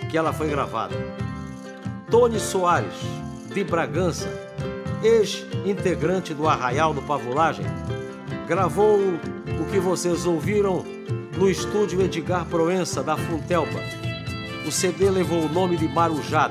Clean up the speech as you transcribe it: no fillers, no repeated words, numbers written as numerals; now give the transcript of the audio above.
que ela foi gravada. Tony Soares, de Bragança, ex-integrante do Arraial do Pavulagem, gravou o que vocês ouviram no estúdio Edgar Proença, da Funtelpa. O CD levou o nome de Marujá.